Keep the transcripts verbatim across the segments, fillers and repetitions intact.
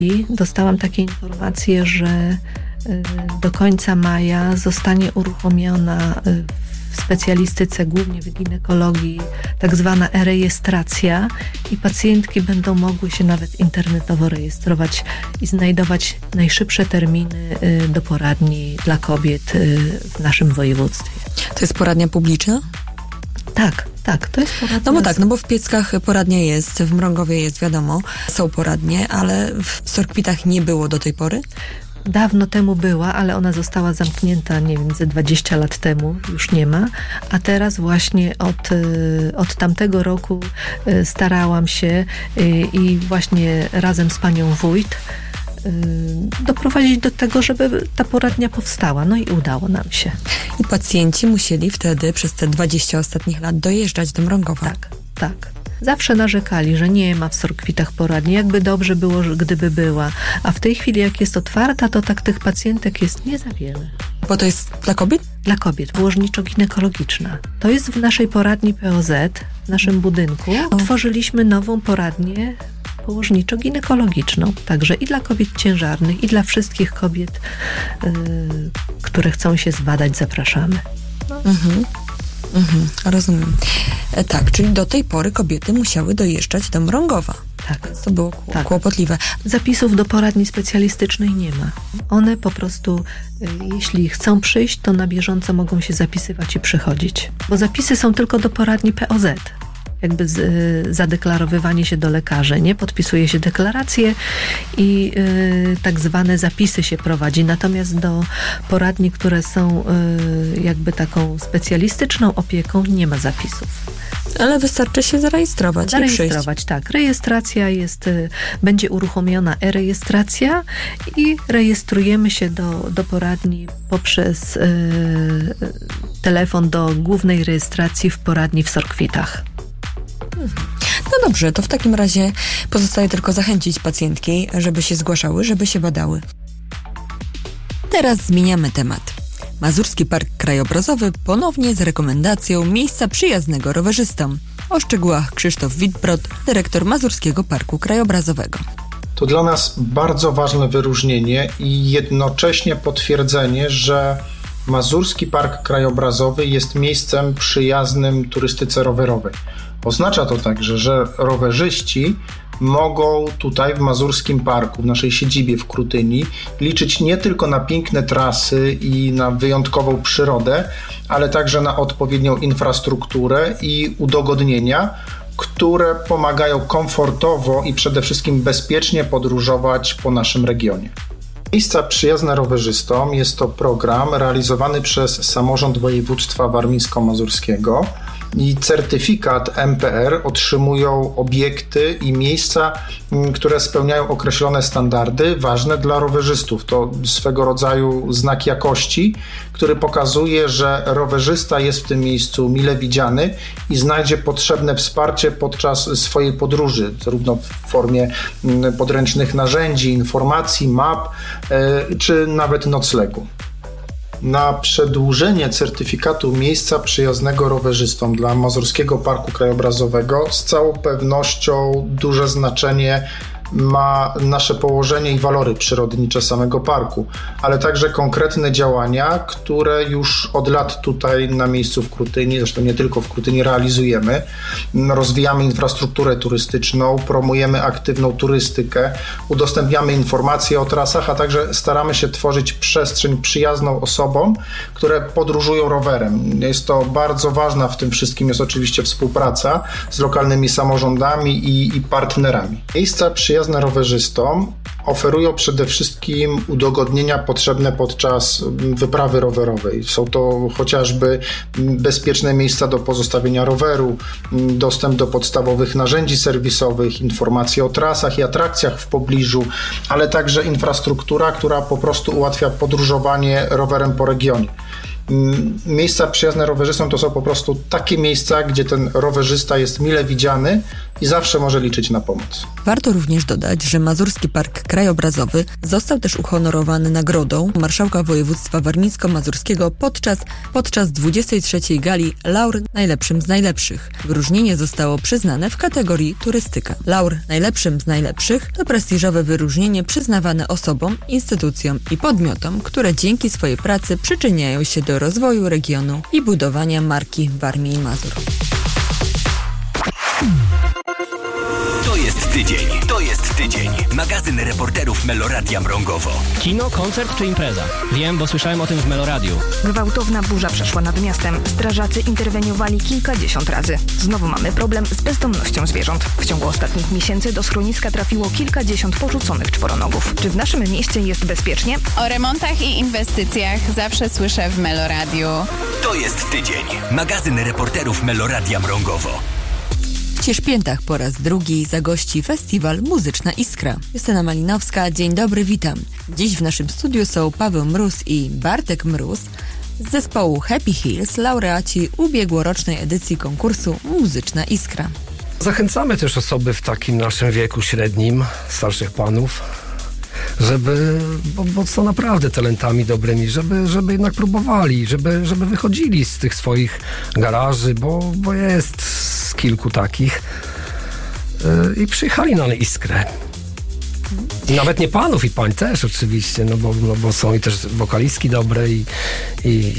I dostałam takie informacje, że do końca maja zostanie uruchomiona w specjalistyce, głównie w ginekologii, tak zwana e-rejestracja i pacjentki będą mogły się nawet internetowo rejestrować i znajdować najszybsze terminy do poradni dla kobiet w naszym województwie. To jest poradnia publiczna? Tak, tak, to jest poradnia. No bo tak, no bo w Pieckach poradnia jest, w Mrągowie jest, wiadomo, są poradnie, ale w Sorkwitach nie było do tej pory? Dawno temu była, ale ona została zamknięta, nie wiem, ze dwadzieścia lat temu, już nie ma, a teraz właśnie od, od tamtego roku starałam się i właśnie razem z panią wójt doprowadzić do tego, żeby ta poradnia powstała. No i udało nam się. I pacjenci musieli wtedy przez te dwadzieścia ostatnich lat dojeżdżać do Mrągowa. Tak, tak. Zawsze narzekali, że nie ma w Sorkwitach poradni. Jakby dobrze było, gdyby była. A w tej chwili, jak jest otwarta, to tak tych pacjentek jest nie za wiele. Bo to jest dla kobiet? Dla kobiet, położniczo-ginekologiczna. To jest w naszej poradni P O Z, w naszym budynku. Otworzyliśmy nową poradnię położniczo-ginekologiczną. Także i dla kobiet ciężarnych, i dla wszystkich kobiet, yy, które chcą się zbadać, zapraszamy. No. Mhm. Mhm, rozumiem. E, tak, czyli do tej pory kobiety musiały dojeżdżać do Mrągowa. Tak. To było kł- tak. kłopotliwe. Zapisów do poradni specjalistycznej nie ma. One po prostu, y, jeśli chcą przyjść, to na bieżąco mogą się zapisywać i przychodzić. Bo zapisy są tylko do poradni P O Z. Jakby z, y, zadeklarowywanie się do lekarzy, nie? Podpisuje się deklarację i y, tak zwane zapisy się prowadzi. Natomiast do poradni, które są y, jakby taką specjalistyczną opieką, nie ma zapisów. Ale wystarczy się zarejestrować. Zarejestrować, tak. Rejestracja jest, y, będzie uruchomiona e-rejestracja i rejestrujemy się do, do poradni poprzez y, telefon do głównej rejestracji w poradni w Sorkwitach. No dobrze, to w takim razie pozostaje tylko zachęcić pacjentki, żeby się zgłaszały, żeby się badały. Teraz zmieniamy temat. Mazurski Park Krajobrazowy ponownie z rekomendacją miejsca przyjaznego rowerzystom. O szczegółach Krzysztof Witbrod, dyrektor Mazurskiego Parku Krajobrazowego. To dla nas bardzo ważne wyróżnienie i jednocześnie potwierdzenie, że Mazurski Park Krajobrazowy jest miejscem przyjaznym turystyce rowerowej. Oznacza to także, że rowerzyści mogą tutaj w Mazurskim Parku, w naszej siedzibie w Krutyni, liczyć nie tylko na piękne trasy i na wyjątkową przyrodę, ale także na odpowiednią infrastrukturę i udogodnienia, które pomagają komfortowo i przede wszystkim bezpiecznie podróżować po naszym regionie. Miejsca przyjazne rowerzystom jest to program realizowany przez Samorząd Województwa Warmińsko-Mazurskiego i certyfikat M P R otrzymują obiekty i miejsca, które spełniają określone standardy ważne dla rowerzystów. To swego rodzaju znak jakości, który pokazuje, że rowerzysta jest w tym miejscu mile widziany i znajdzie potrzebne wsparcie podczas swojej podróży, zarówno w formie podręcznych narzędzi, informacji, map czy nawet noclegu. Na przedłużenie certyfikatu miejsca przyjaznego rowerzystom dla Mazurskiego Parku Krajobrazowego z całą pewnością duże znaczenie ma nasze położenie i walory przyrodnicze samego parku, ale także konkretne działania, które już od lat tutaj na miejscu w Krutyni, zresztą nie tylko w Krutyni, realizujemy. Rozwijamy infrastrukturę turystyczną, promujemy aktywną turystykę, udostępniamy informacje o trasach, a także staramy się tworzyć przestrzeń przyjazną osobom, które podróżują rowerem. Jest to bardzo ważna w tym wszystkim jest oczywiście współpraca z lokalnymi samorządami i, i partnerami. Miejsca przyjazne rowerzystom oferują przede wszystkim udogodnienia potrzebne podczas wyprawy rowerowej. Są to chociażby bezpieczne miejsca do pozostawienia roweru, dostęp do podstawowych narzędzi serwisowych, informacje o trasach i atrakcjach w pobliżu, ale także infrastruktura, która po prostu ułatwia podróżowanie rowerem po regionie. Miejsca przyjazne rowerzystom to są po prostu takie miejsca, gdzie ten rowerzysta jest mile widziany i zawsze może liczyć na pomoc. Warto również dodać, że Mazurski Park Krajobrazowy został też uhonorowany nagrodą marszałka województwa warmińsko-mazurskiego podczas, podczas dwudziestej trzeciej gali Laur Najlepszym z Najlepszych. Wyróżnienie zostało przyznane w kategorii turystyka. Laur Najlepszym z Najlepszych to prestiżowe wyróżnienie przyznawane osobom, instytucjom i podmiotom, które dzięki swojej pracy przyczyniają się do rozwoju regionu i budowania marki Warmii i Mazur. To jest tydzień, to jest tydzień. Magazyn reporterów Meloradia Mrągowo. Kino, koncert czy impreza? Wiem, bo słyszałem o tym w Meloradiu. Gwałtowna burza przeszła nad miastem. Strażacy interweniowali kilkadziesiąt razy. Znowu mamy problem z bezdomnością zwierząt. W ciągu ostatnich miesięcy do schroniska trafiło kilkadziesiąt porzuconych czworonogów. Czy w naszym mieście jest bezpiecznie? O remontach i inwestycjach zawsze słyszę w Meloradiu. To jest tydzień. Magazyn reporterów Meloradia Mrągowo. W Cieszpiętach po raz drugi zagości festiwal Muzyczna Iskra. Justyna Malinowska, dzień dobry, witam. Dziś w naszym studiu są Paweł Mróz i Bartek Mróz z zespołu Happy Hills, laureaci ubiegłorocznej edycji konkursu Muzyczna Iskra. Zachęcamy też osoby w takim naszym wieku średnim, starszych panów, żeby, bo, bo są naprawdę talentami dobrymi, żeby, żeby jednak próbowali, żeby, żeby wychodzili z tych swoich garaży, bo, bo jest z kilku takich yy, i przyjechali na Iskrę. I nawet nie panów, i pań też oczywiście, no bo, no bo są i też wokalistki dobre i, i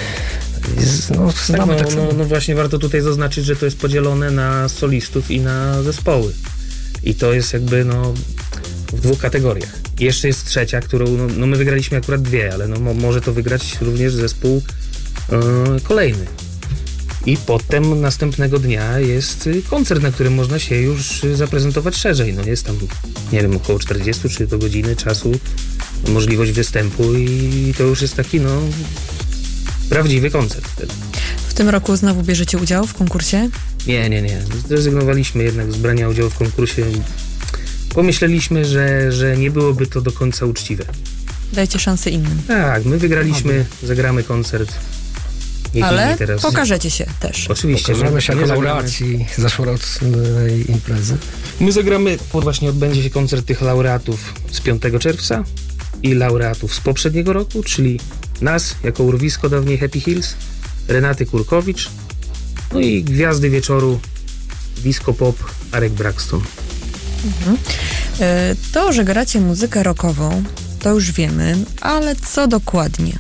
no, tak, no, tak no, no właśnie warto tutaj zaznaczyć, że to jest podzielone na solistów i na zespoły. I to jest jakby no w dwóch kategoriach. I jeszcze jest trzecia, którą no, no my wygraliśmy akurat dwie, ale no mo, może to wygrać również zespół yy, kolejny. I potem następnego dnia jest koncert, na którym można się już zaprezentować szerzej. No jest tam, nie wiem, około czterdzieści czy do godziny czasu możliwość występu i to już jest taki, no, prawdziwy koncert wtedy. W tym roku znowu bierzecie udział w konkursie? Nie, nie, nie. Zrezygnowaliśmy jednak z brania udziału w konkursie. Pomyśleliśmy, że, że nie byłoby to do końca uczciwe. Dajcie szansę innym. Tak, my wygraliśmy, zagramy koncert. Niech ale teraz... pokażecie się też. Oczywiście. Pokażemy się jako laureaci zeszłorocznej imprezy. My zagramy, właśnie odbędzie się koncert tych laureatów z piątego czerwca i laureatów z poprzedniego roku, czyli nas, jako urwisko dawniej Happy Hills, Renaty Kurkowicz, no i gwiazdy wieczoru disco pop Arek Braxton. Mhm. To, że gracie muzykę rockową, to już wiemy, ale co dokładnie?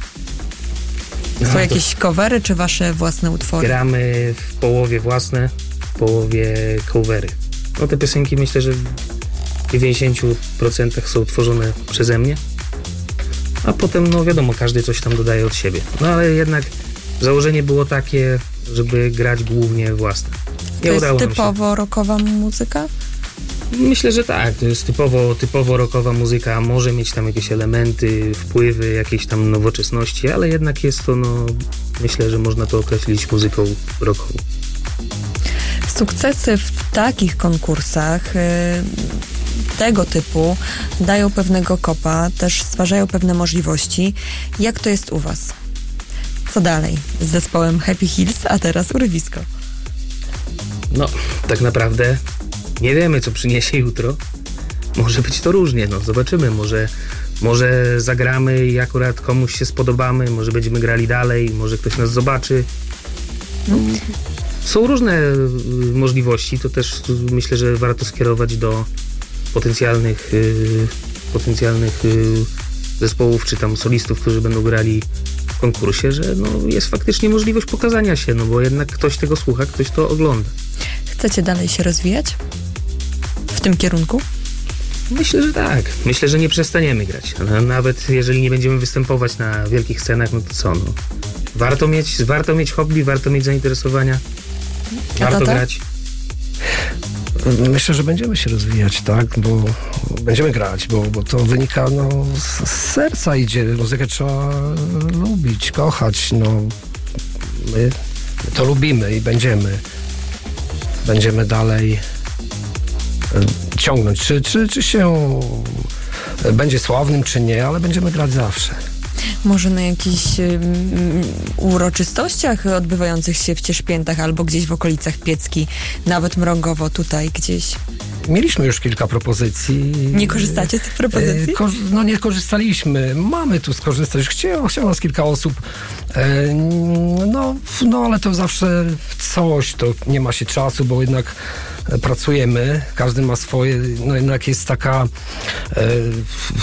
Są no, jakieś covery czy wasze własne utwory? Gramy w połowie własne, w połowie covery. No te piosenki myślę, że w dziewięćdziesiąt procent są tworzone przeze mnie, a potem no wiadomo, każdy coś tam dodaje od siebie. No ale jednak założenie było takie, żeby grać głównie własne. Nie to udało jest nam typowo się. rockowa muzyka? Myślę, że tak. To jest typowo, typowo rockowa muzyka. Może mieć tam jakieś elementy, wpływy, jakieś tam nowoczesności, ale jednak jest to, no, myślę, że można to określić muzyką rockową. Sukcesy w takich konkursach yy, tego typu dają pewnego kopa, też stwarzają pewne możliwości. Jak to jest u was? Co dalej z zespołem Happy Hills, a teraz urwisko? No, tak naprawdę nie wiemy, co przyniesie jutro. Może być to różnie, no zobaczymy. Może, może zagramy i akurat komuś się spodobamy, może będziemy grali dalej, może ktoś nas zobaczy. No, są różne możliwości, to też myślę, że warto skierować do potencjalnych, yy, potencjalnych yy, zespołów czy tam solistów, którzy będą grali w konkursie, że no, jest faktycznie możliwość pokazania się, no bo jednak ktoś tego słucha, ktoś to ogląda. Chcecie dalej się rozwijać w tym kierunku? Myślę, że tak. Myślę, że nie przestaniemy grać. Nawet jeżeli nie będziemy występować na wielkich scenach, no to co? No. Warto mieć, warto mieć hobby, warto mieć zainteresowania, warto grać. Myślę, że będziemy się rozwijać, tak, bo będziemy grać, bo, bo to wynika no, z, z serca idzie. Muzykę trzeba lubić, kochać. No, my, my to lubimy i będziemy. Będziemy dalej y, ciągnąć. Czy, czy, czy się będzie sławnym, czy nie, ale będziemy grać zawsze. Może na jakichś um, uroczystościach odbywających się w Cieszpiętach albo gdzieś w okolicach Piecki, nawet Mrągowo, tutaj gdzieś. Mieliśmy już kilka propozycji. Nie korzystacie z tych propozycji? Ko- no nie korzystaliśmy. Mamy tu skorzystać. Chciało, chciało nas kilka osób. E, no, no ale to zawsze coś, to nie ma się czasu, bo jednak pracujemy, każdy ma swoje, no jednak jest taka e,